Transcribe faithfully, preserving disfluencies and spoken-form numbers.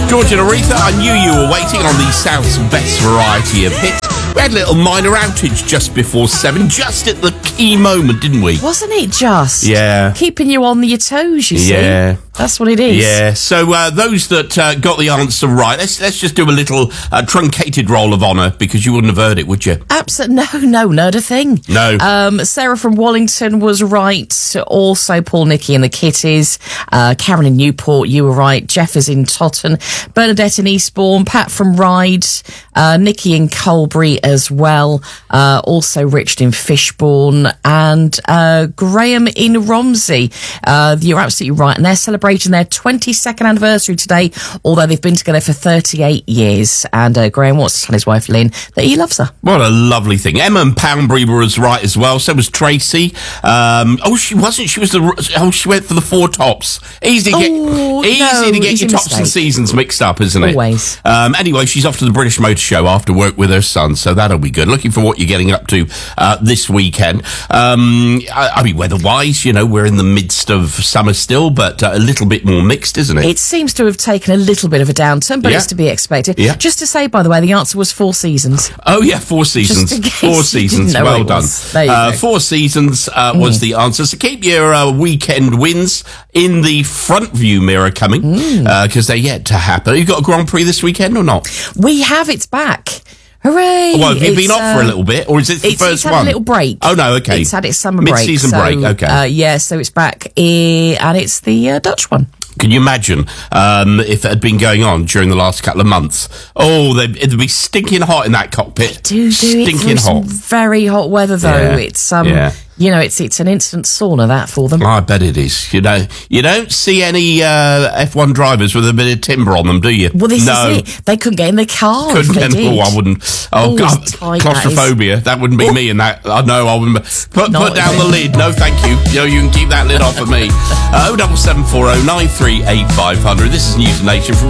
George and Aretha, I knew you were waiting on the South's best variety of hits. We had a little minor outage just before seven, just at the key moment, didn't we? Wasn't it just? Yeah. Keeping you on your toes, you see. Yeah. That's what it is. Yeah, so uh, those that uh, got the answer right, let's let's just do a little uh, truncated roll of honour, because you wouldn't have heard it, would you? Absolutely. No, no, not a thing. No. Um, Sarah from Wallington was right. Also, Paul, Nicky and the Kitties. Uh, Karen in Newport, you were right. Jeff is in Totton. Bernadette in Eastbourne. Pat from Ryde. Uh, Nicky in Colbury as well. Uh, also Richard in Fishbourne. And uh, Graham in Romsey. Uh, you're absolutely right. And they're celebrating their twenty-second anniversary today, although they've been together for thirty-eight years. And uh, Graham wants to tell his wife Lynn that he loves her. What a lovely thing. Emma and Poundbury was right as well. So was Tracy. Um, oh, she wasn't. She was the. Oh, she went for the four tops. Easy to get, oh, easy no, to get your tops mistake. and seasons mixed up, isn't it? Always. Um, anyway, she's off to the British Motor Show after work with her son, so that'll be good. Looking for what you're getting up to uh, this weekend. Um, I, I mean, weather-wise, you know, we're in the midst of summer still, but uh, a little bit more mixed, isn't it? It seems to have taken a little bit of a downturn, but Yeah. it's to be expected. Yeah. Just to say, by the way, the answer was four seasons. Oh, yeah, four seasons. in case Four you seasons. didn't know Well it done. was. There you Uh, go. four seasons uh, was the answer. So keep your uh, weekend wins in the front view mirror coming, because they're yet to happen. You got a Grand Prix this weekend or not? We have its back. Hooray! Well, have you It's, been off for a uh, little bit, or is it the It's, first it's had one? a little break. Oh, no, okay. It's had its summer break. Mid-season so, break, okay. Uh, yeah, so it's back, eh, and it's the uh, Dutch one. Can you imagine um, if it had been going on during the last couple of months? Oh, they'd, it'd be stinking hot in that cockpit. Do do it stinking through some hot. very hot weather though. Yeah, It's um, yeah. you know, it's it's an instant sauna that for them. I bet it is. You know, you don't see any uh, F one drivers with a bit of timber on them, do you? Well, this no. is it. They couldn't get in the car. Couldn't if they get. did. Oh, I wouldn't. Oh, Oh, God, it's tight, claustrophobia. That, wouldn't be me in that. I know. I wouldn't. Put Not, put down is the it? lid. No, thank you. You know, you can keep that lid off of me. Oh, double seven four oh nine three eight five hundred. This is News Nation from